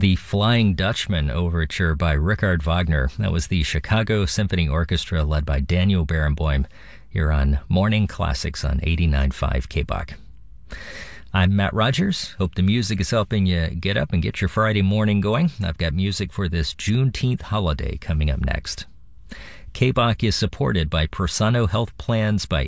The Flying Dutchman Overture by Richard Wagner. That was the Chicago Symphony Orchestra led by Daniel Barenboim here on Morning Classics on 89.5 KBOK. I'm Matt Rogers. Hope the music is helping you get up and get your Friday morning going. I've got music for this Juneteenth holiday coming up next. KBOK is supported by Persano Health Plans by